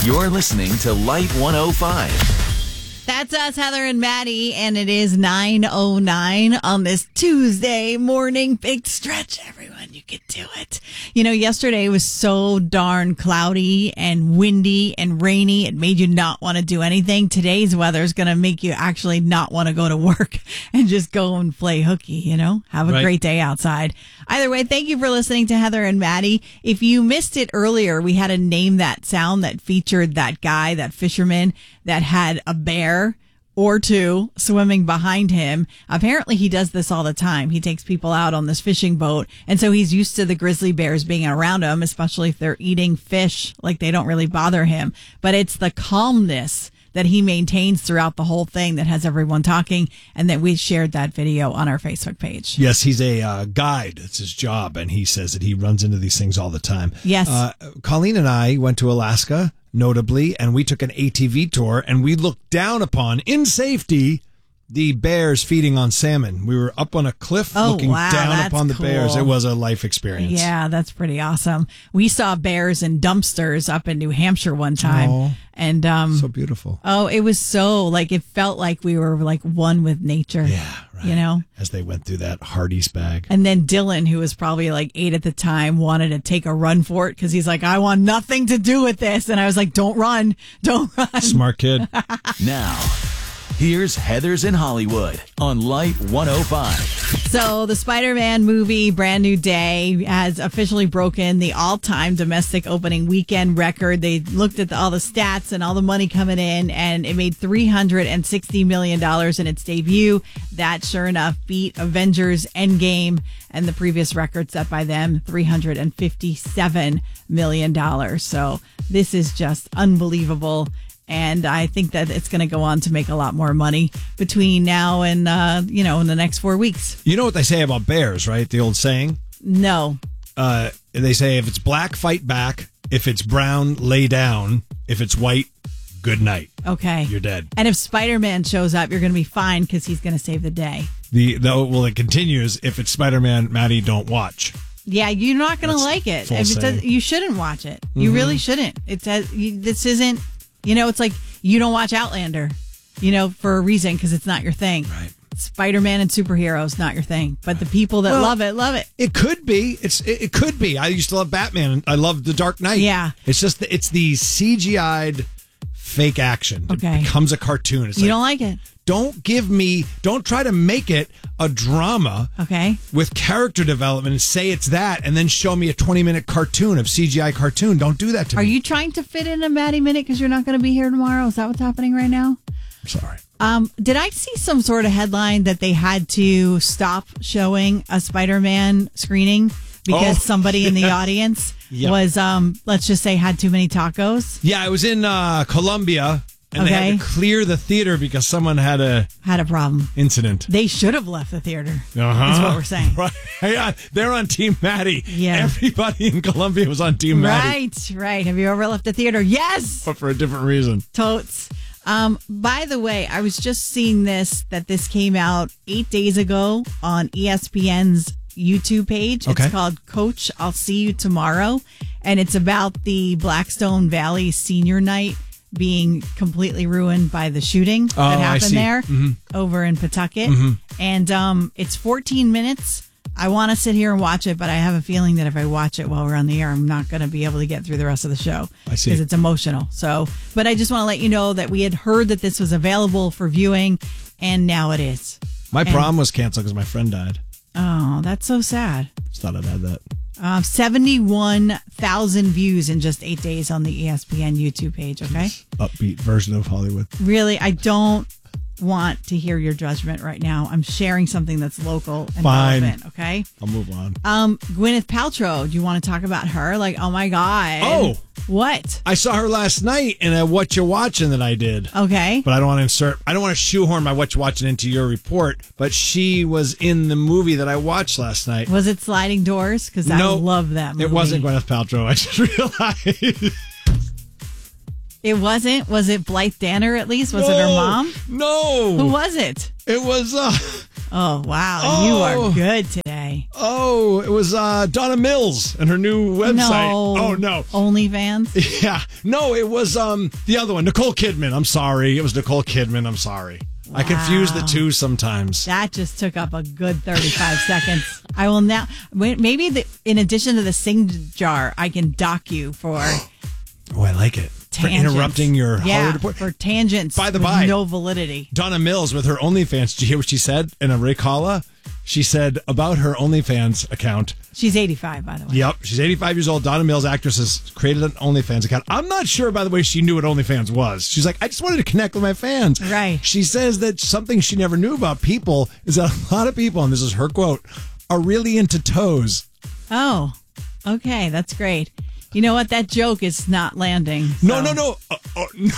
You're listening to Light 105. That's us, Heather and Maddie, and it is 9:09 on this Tuesday morning. Big stretch, everyone. You can do it. You know, yesterday was so darn cloudy and windy and rainy. It made you not want to do anything. Today's weather is going to make you actually not want to go to work and just go and play hooky, you know? Have a great day outside. Either way, thank you for listening to Heather and Maddie. If you missed it earlier, we had a Name That Sound that featured that guy, that fisherman that had a bear or two swimming behind him. Apparently he does this all the time. He takes people out on this fishing boat, and so he's used to the grizzly bears being around him, especially if they're eating fish. Like, they don't really bother him. But it's the calmness that he maintains throughout the whole thing that has everyone talking, and that we shared that video on our Facebook page. Yes, he's a guide. It's his job, and he says that he runs into these things all the time. Yes. Colleen and I went to Alaska, notably, and we took an ATV tour, and we looked down upon, in safety, the bears feeding on salmon. We were up on a cliff looking down upon the bears. It was a life experience. Yeah, that's pretty awesome. We saw bears in dumpsters up in New Hampshire one time. Oh, and so beautiful. Oh, it was so, like, it felt like we were like one with nature. Yeah, right. You know? As they went through that Hardee's bag. And then Dylan, who was probably like 8 at the time, wanted to take a run for it because he's like, I want nothing to do with this. And I was like, don't run. Don't run. Smart kid. Now, here's Heather's in Hollywood on Light 105. So the Spider-Man movie, Brand New Day, has officially broken the all-time domestic opening weekend record. They looked at all the stats and all the money coming in, and it made $360 million in its debut. That, sure enough, beat Avengers Endgame and the previous record set by them, $357 million. So this is just unbelievable. And I think that it's going to go on to make a lot more money between now and, in the next 4 weeks. You know what they say about bears, right? The old saying? No. They say if it's black, fight back. If it's brown, lay down. If it's white, good night. Okay. You're dead. And if Spider-Man shows up, you're going to be fine because he's going to save the day. It continues. If it's Spider-Man, Maddie, don't watch. Yeah, you're not going to like it. If it does, you shouldn't watch it. You really shouldn't. This isn't... it's like you don't watch Outlander, for a reason, because it's not your thing. Right. Spider-Man and superheroes, not your thing. But the people that love it. It could be. It could be. I used to love Batman. I love The Dark Knight. Yeah. It's just it's the CGI'd fake action. Okay. It becomes a cartoon. It's don't like it. Don't try to make it a drama. Okay. With character development and say it's that, and then show me a 20-minute cartoon of CGI cartoon. Don't do that to me. Are you trying to fit in a Maddie Minute because you're not going to be here tomorrow? Is that what's happening right now? I'm sorry. Did I see some sort of headline that they had to stop showing a Spider-Man screening because somebody in the audience was, let's just say, had too many tacos? Yeah, it was in Colombia. And they had to clear the theater because someone had a problem. Incident. They should have left the theater. Is what we're saying. Right. Yeah, they're on Team Maddie. Yeah. Everybody in Colombia was on Team Maddie. Right. Have you ever left the theater? Yes. But for a different reason. Totes. By the way, I was just seeing that this came out 8 days ago on ESPN's YouTube page. Okay. It's called Coach, I'll See You Tomorrow. And it's about the Blackstone Valley Senior Night being completely ruined by the shooting that happened there over in Pawtucket. And it's 14 minutes. I want to sit here and watch it, but I have a feeling that if I watch it while we're on the air, I'm not going to be able to get through the rest of the show. I see. Because it's emotional. So, but I just want to let you know that we had heard that this was available for viewing, and now it is. My prom was canceled because my friend died. Oh, that's so sad. Just thought I'd add that. 71,000 views in just 8 days on the ESPN YouTube page, okay? Upbeat version of Hollywood. Really, I don't want to hear your judgment right now. I'm sharing something that's local and Fine. relevant, okay? I'll move on. Gwyneth Paltrow, do you want to talk about her? Like, oh my God. Oh. What? I saw her last night in a What You Watching that I did. Okay. But I don't want to shoehorn my What You Watching into your report, but she was in the movie that I watched last night. Was it Sliding Doors? Because I love that movie. It wasn't Gwyneth Paltrow. I just realized. It wasn't? Was it Blythe Danner at least? Was it her mom? No. Who was it? It was... Oh, wow. You are good today. Oh, it was Donna Mills and her new website. No. Oh, no. OnlyFans? Yeah. No, it was the other one, Nicole Kidman. I'm sorry. It was Nicole Kidman. I'm sorry. Wow. I confuse the two sometimes. That just took up a good 35 seconds. I will now, maybe in addition to the sing jar, I can dock you for... Oh, I like it. Tangents. For interrupting your Hollywood report. For tangents by no validity. Donna Mills with her OnlyFans. Did you hear what she said in a Ray Kala? She said about her OnlyFans account. She's 85, by the way. Yep. She's 85 years old. Donna Mills, actress, has created an OnlyFans account. I'm not sure, by the way, she knew what OnlyFans was. She's like, I just wanted to connect with my fans. Right. She says that something she never knew about people is that a lot of people, and this is her quote, are really into toes. Oh, okay. That's great. You know what? That joke is not landing. So. No. No.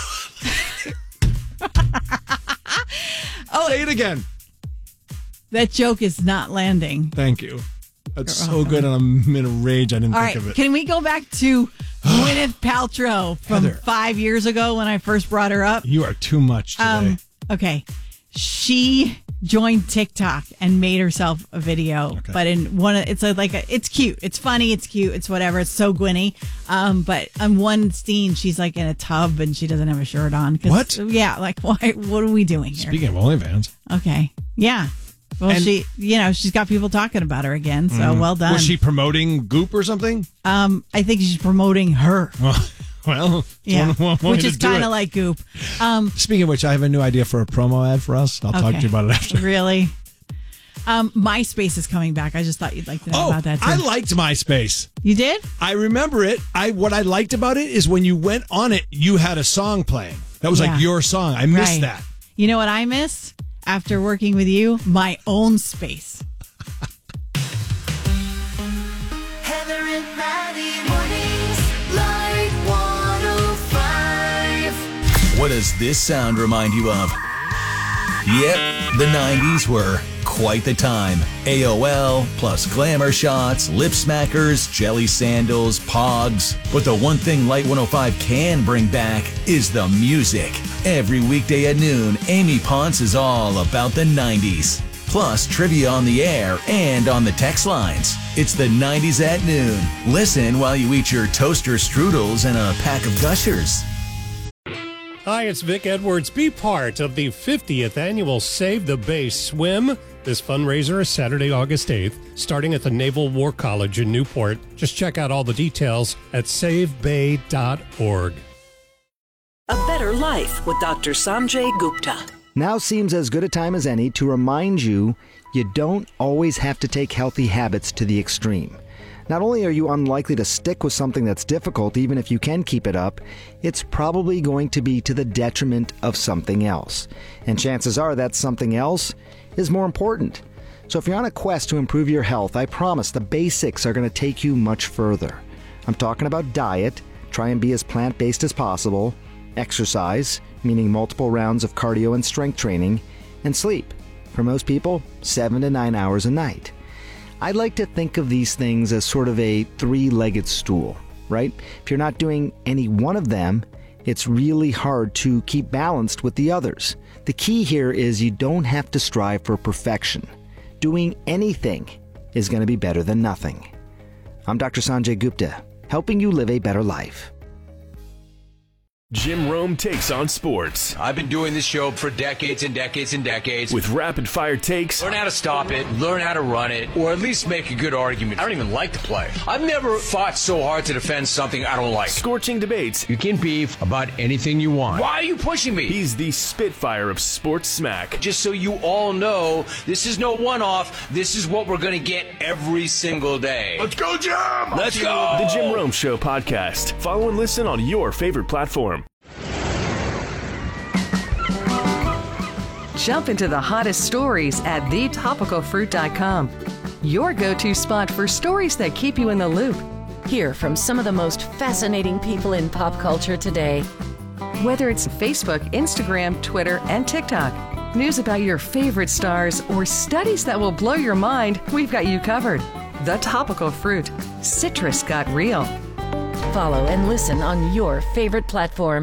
Say it again. That joke is not landing. Thank you. That's so good, and I'm in a rage. I didn't think of it. Can we go back to Gwyneth Paltrow from Heather. 5 years ago when I first brought her up? You are too much today. Okay. She joined TikTok and made herself a video, but in one, it's it's cute, it's funny, it's cute, it's whatever, it's so Gwynny. But on one scene, she's like in a tub and she doesn't have a shirt on. What? Yeah, like why? What are we doing here? Speaking of OnlyFans, okay, yeah. Well, and she's got people talking about her again, so well done. Was she promoting Goop or something? I think she's promoting her. Well, yeah, which is kind of like Goop. Speaking of which, I have a new idea for a promo ad for us. I'll talk to you about it after. Really? MySpace is coming back. I just thought you'd like to know about that too. I liked MySpace. You did? I remember it. What I liked about it is when you went on it, you had a song playing. That was like your song. I missed that. You know what I miss? After working with you, my own space. Heather and Maddie mornings, Light 105. What does this sound remind you of? Yep, the 90s were quite the time. AOL, plus glamour shots, lip smackers, jelly sandals, pogs. But the one thing Light 105 can bring back is the music. Every weekday at noon, Amy Ponce is all about the 90s. Plus trivia on the air and on the text lines. It's the 90s at noon. Listen while you eat your toaster strudels and a pack of Gushers. Hi, it's Vic Edwards. Be part of the 50th annual Save the Bay Swim. This fundraiser is Saturday, August 8th, starting at the Naval War College in Newport. Just check out all the details at savebay.org. A Better Life with Dr. Sanjay Gupta. Now seems as good a time as any to remind you don't always have to take healthy habits to the extreme. Not only are you unlikely to stick with something that's difficult, even if you can keep it up, it's probably going to be to the detriment of something else. And chances are that something else is more important. So if you're on a quest to improve your health, I promise the basics are going to take you much further. I'm talking about diet, try and be as plant-based as possible, exercise, meaning multiple rounds of cardio and strength training, and sleep. For most people, 7 to 9 hours a night. I like to think of these things as sort of a three-legged stool, right? If you're not doing any one of them, it's really hard to keep balanced with the others. The key here is you don't have to strive for perfection. Doing anything is going to be better than nothing. I'm Dr. Sanjay Gupta, helping you live a better life. Jim Rome takes on sports. I've been doing this show for decades and decades and decades. With rapid-fire takes. Learn how to stop it, learn how to run it, or at least make a good argument. I don't even like the play. I've never fought so hard to defend something I don't like. Scorching debates. You can beef about anything you want. Why are you pushing me? He's the Spitfire of sports smack. Just so you all know, this is no one-off. This is what we're going to get every single day. Let's go, Jim! Let's go! The Jim Rome Show podcast. Follow and listen on your favorite platform. Jump into the hottest stories at thetopicalfruit.com. Your go-to spot for stories that keep you in the loop. Hear from some of the most fascinating people in pop culture today. Whether it's Facebook, Instagram, Twitter, and TikTok, news about your favorite stars, or studies that will blow your mind, we've got you covered. The Topical Fruit. Citrus got real. Follow and listen on your favorite platform.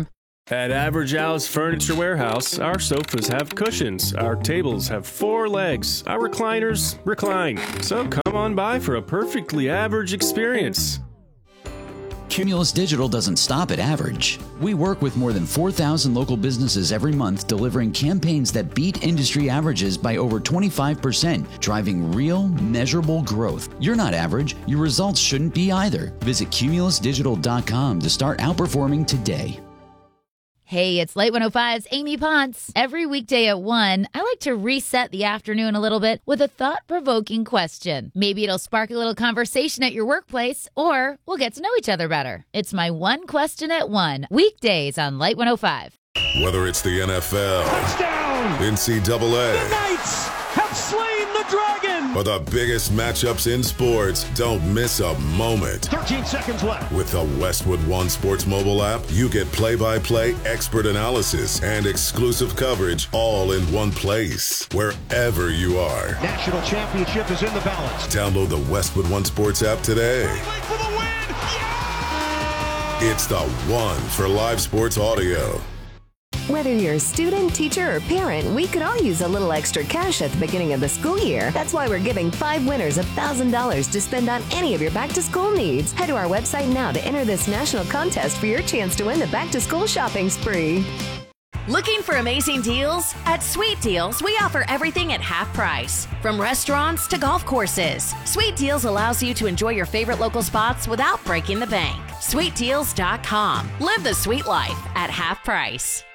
At Average Al's Furniture Warehouse, our sofas have cushions, our tables have 4 legs, our recliners recline. So come on by for a perfectly average experience. Cumulus Digital doesn't stop at average. We work with more than 4,000 local businesses every month, delivering campaigns that beat industry averages by over 25%, driving real, measurable growth. You're not average. Your results shouldn't be either. Visit cumulusdigital.com to start outperforming today. Hey, it's Light 105's Amy Ponce. Every weekday at 1, I like to reset the afternoon a little bit with a thought-provoking question. Maybe it'll spark a little conversation at your workplace, or we'll get to know each other better. It's my One Question at 1, weekdays on Light 105. Whether it's the NFL, touchdown, NCAA, the Knights have slain the dragon, or the biggest matchups in sports, don't miss a moment. 13 seconds left. With the Westwood One Sports mobile app, you get play-by-play expert analysis and exclusive coverage all in one place, wherever you are. National championship is in the balance. Download the Westwood One Sports app today. For the win. Yeah! It's the one for live sports audio. Whether you're a student, teacher, or parent, we could all use a little extra cash at the beginning of the school year. That's why we're giving 5 winners $1,000 to spend on any of your back-to-school needs. Head to our website now to enter this national contest for your chance to win the back-to-school shopping spree. Looking for amazing deals? At Sweet Deals, we offer everything at half price. From restaurants to golf courses, Sweet Deals allows you to enjoy your favorite local spots without breaking the bank. SweetDeals.com. Live the sweet life at half price.